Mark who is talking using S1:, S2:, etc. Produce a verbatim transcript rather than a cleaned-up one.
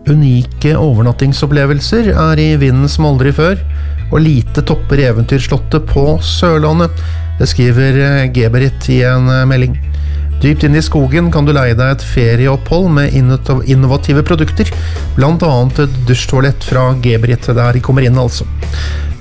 S1: Unike overnattingsopplevelser er i vinden som aldri før, og lite topper eventyrslottet på Sørlandet. Det skriver Geberit i en melding. Dypt inn i skogen kan du leie deg et ferieopphold med innovative produkter, blant annet et dusjtoalett fra Geberit, der de kommer inn altså.